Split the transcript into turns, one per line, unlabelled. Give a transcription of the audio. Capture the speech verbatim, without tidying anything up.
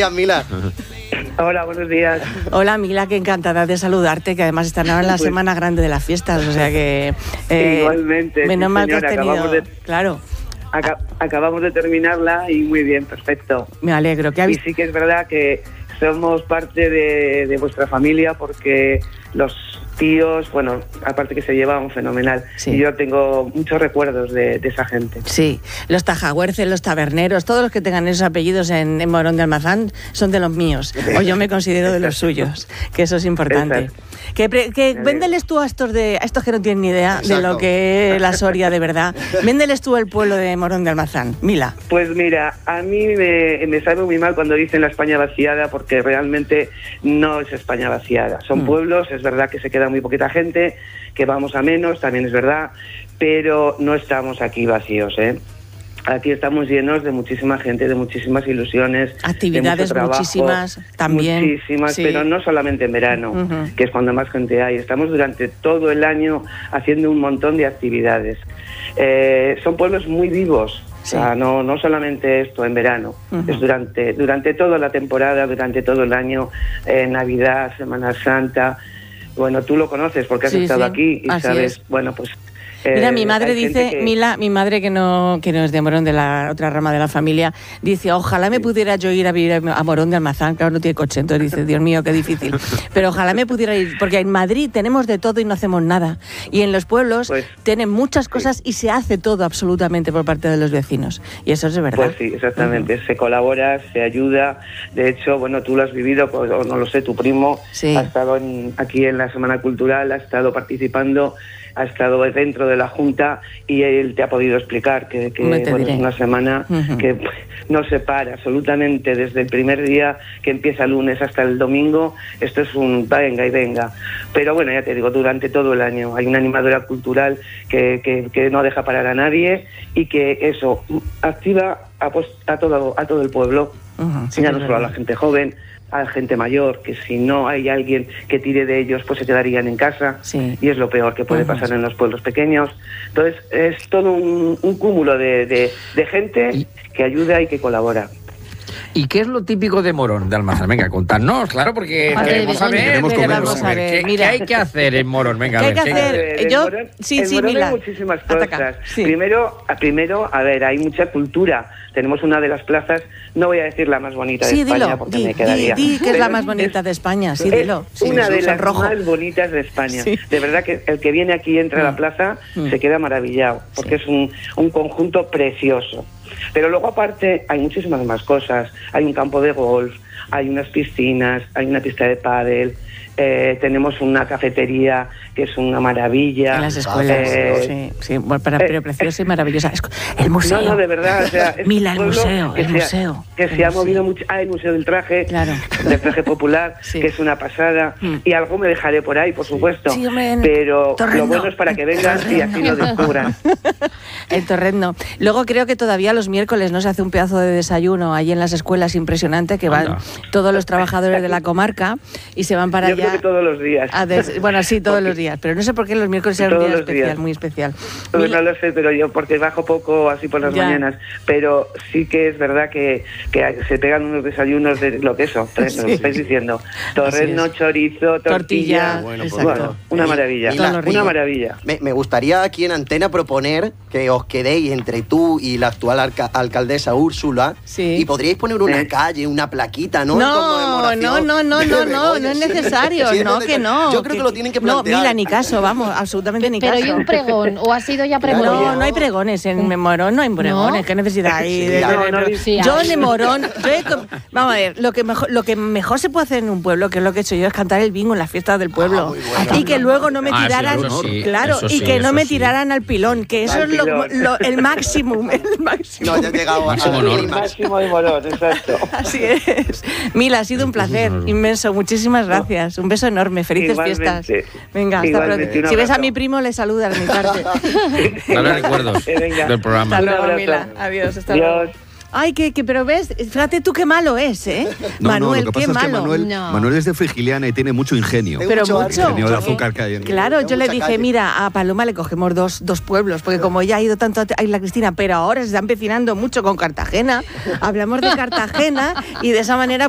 días, Mila.
Hola, buenos días.
Hola, Mila, que encantada de saludarte, que además están ahora en la
pues,
semana grande de las fiestas, o sea que... Eh,
igualmente.
Menos
sí,
mal que has
señora,
tenido...
acabamos de,
claro.
Aca, acabamos de terminarla y muy bien, perfecto.
Me alegro. ¿Qué habéis...
Y sí que es verdad que somos parte de, de vuestra familia porque los tíos, bueno, aparte que se llevaban fenomenal. Sí. Y yo tengo muchos recuerdos de, de esa gente.
Sí, los tajahuerces, los taberneros, todos los que tengan esos apellidos en, en Morón de Almazán son de los míos, o yo me considero de los suyos, que eso es importante. Exacto. Que, que véndeles tú a estos de a estos que no tienen ni idea Exacto. de lo que es la Soria de verdad. Véndeles tú el pueblo de Morón de Almazán. Mila.
Pues mira, a mí me, me sabe muy mal cuando dicen la España vaciada, porque realmente no es España vaciada. Son mm. pueblos, es verdad que se queda muy poquita gente, que vamos a menos, también es verdad, pero no estamos aquí vacíos, ¿eh? Aquí estamos llenos de muchísima gente, de muchísimas ilusiones.
Actividades
de trabajo,
muchísimas también.
Muchísimas, sí. Pero no solamente en verano, uh-huh. que es cuando más gente hay. Estamos durante todo el año haciendo un montón de actividades. Eh, son pueblos muy vivos. Sí. O sea, no, no solamente esto en verano, uh-huh. es durante, durante toda la temporada, durante todo el año, eh, Navidad, Semana Santa. Bueno, tú lo conoces porque has sí, estado sí. aquí y
Así
sabes,
es.
bueno, pues...
Mira,
Eh,
mi madre dice, que... Mila, mi madre que no, que no es de Morón, de la otra rama de la familia, dice, ojalá me pudiera yo ir a vivir a Morón de Almazán, claro, no tiene coche, entonces dice, Dios mío, qué difícil, pero ojalá me pudiera ir, porque en Madrid tenemos de todo y no hacemos nada, y en los pueblos pues, tienen muchas cosas sí. y se hace todo absolutamente por parte de los vecinos, y eso es de verdad.
Pues sí, exactamente, uh-huh. se colabora, se ayuda, de hecho, bueno, tú lo has vivido, pues, o no lo sé, tu primo sí. ha estado en, aquí en la Semana Cultural, ha estado participando, ha estado dentro de la Junta y él te ha podido explicar que, que bueno, es una semana uh-huh. que no se para absolutamente desde el primer día que empieza el lunes hasta el domingo. Esto es un venga y venga. Pero bueno, ya te digo, durante todo el año hay una animadora cultural que, que, que no deja parar a nadie y que eso activa a, pues, a, todo, a todo el pueblo, uh-huh. sí, ya no solo a la gente joven, a la gente mayor, que si no hay alguien que tire de ellos, pues se quedarían en casa, sí. y es lo peor que puede pasar en los pueblos pequeños. Entonces, es todo un, un cúmulo de, de, de gente que ayuda y que colabora.
¿Y qué es lo típico de Morón de Almazán? Venga, contadnos, claro, porque
a
queremos saber,
queremos comer, vamos a ver.
¿Qué, ¿qué hay que hacer en Morón? Venga,
¿Qué
a
hay
ver,
que
¿qué
hacer?
hay?
Yo,
Morón,
sí,
en
sí,
Morón
Mila.
hay muchísimas cosas.
Ataca, sí.
Primero, primero, a ver, hay mucha cultura. Tenemos una de las plazas, no voy a decir la más bonita
sí,
de España,
dilo,
porque
di,
me quedaría.
Di, di que es la más bonita es, de España, sí,
es
dilo. Sí,
una de las
rojo.
más bonitas de España.
Sí.
De verdad que el que viene aquí y entra mm. a la plaza mm. se queda maravillado, porque sí. es un, un conjunto precioso. Pero luego aparte hay muchísimas más cosas. Hay un campo de golf, hay unas piscinas, hay una pista de pádel, eh, tenemos una cafetería que es una maravilla.
En las escuelas, eh, sí, sí, bueno, para, pero preciosa eh, y maravillosa. El museo.
No, no, de verdad, o sea, es
Mila, el museo, el
se
museo.
Ha, que el se ha museo. movido mucho. Ah, el Museo del Traje,
claro.
del traje popular, sí. que es una pasada. Mm. Y algo me dejaré por ahí, por supuesto. Sí, hombre, pero Torrendo. Lo bueno es para que vengan Torrendo. Y así lo descubran.
El Torrendo. Luego creo que todavía los miércoles no se hace un pedazo de desayuno ahí en las escuelas impresionante, que van Anda. todos los trabajadores de la comarca y se van para
Yo
allá.
Yo creo que todos los días.
Des... Bueno, sí, todos porque... los días. Pero no sé por qué los miércoles es un día especial, días. muy especial.
Pues no lo sé, pero yo porque bajo poco así por las ya. mañanas. Pero sí que es verdad que, que se pegan unos desayunos de lo que eso, sí. lo estáis diciendo. Torreno, chorizo, tortilla. tortilla.
Bueno,
pues, bueno, una maravilla. Mila, una maravilla.
Me, me gustaría aquí en Antena proponer que os quedéis entre tú y la actual alca- alcaldesa Úrsula sí. y podríais poner una ¿Eh? calle, una plaquita, ¿no?
No, no, no, no, no, no, no es necesario, sí, no, que no.
Yo creo que, que lo tienen que plantear.
No, Mila, ni caso, vamos, absolutamente ni
pero
caso.
Pero hay un pregón, ¿o ha sido ya pregón?
No, no hay pregones, en Morón no hay pregones, ¿no? ¿Qué necesidad hay?
Sí,
de,
no,
de,
no,
de,
sí,
yo en Morón, yo he, vamos a ver, lo que, mejor, lo que mejor se puede hacer en un pueblo, que es lo que he hecho yo, es cantar el bingo en las fiestas del pueblo. Ah, bueno, y que luego no me tiraran, ah, sí, claro, sí, y que no me tiraran sí. al pilón, que eso al es lo, lo, el máximo, el máximo.
No, ya he llegado a
el máximo de Morón, exacto.
Así es. Mila, ha sido un placer inmenso, muchísimas gracias. Un beso enorme, felices fiestas. Venga, hasta pronto. Si ves a mi primo, le saludas de mi parte.
Dale recuerdos del programa.
Hasta luego, Mila. Adiós, hasta luego. Ay, que, que, pero ves, fíjate tú qué malo es, ¿eh?
No,
Manuel,
no, lo que
qué
pasa
malo.
Es que Manuel,
no.
Manuel es de Frigiliana y tiene mucho ingenio.
Pero mucho. mucho.
Ingenio de azúcar que hay en
Claro,
hay
yo le dije, calle. mira, a Paloma le cogemos dos, dos pueblos, porque como ella ha ido tanto a Isla Cristina, pero ahora se está empecinando mucho con Cartagena, hablamos de Cartagena y de esa manera